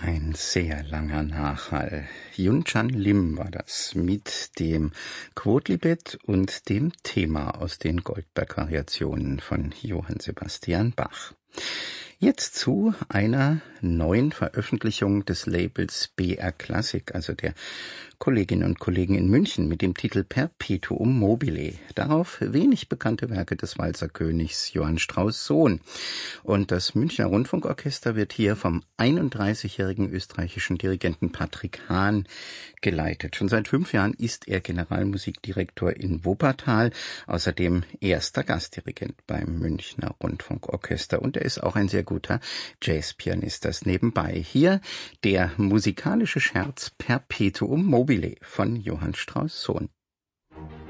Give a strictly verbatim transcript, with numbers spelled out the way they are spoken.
Ein sehr langer Nachhall. Yun-Chan Lim war das mit dem Quodlibet und dem Thema aus den Goldberg-Variationen von Johann Sebastian Bach. Jetzt zu einer neuen Veröffentlichung des Labels B R Classic, also der Kolleginnen und Kollegen in München, mit dem Titel Perpetuum mobile. Darauf wenig bekannte Werke des Walzerkönigs Johann Strauss Sohn. Und das Münchner Rundfunkorchester wird hier vom einunddreißigjährigen österreichischen Dirigenten Patrick Hahn geleitet. Schon seit fünf Jahren ist er Generalmusikdirektor in Wuppertal, außerdem erster Gastdirigent beim Münchner Rundfunkorchester. Und er ist auch ein sehr guter Jazzpianist, das nebenbei. Hier der musikalische Scherz Perpetuum mobile von Johann Strauss Sohn.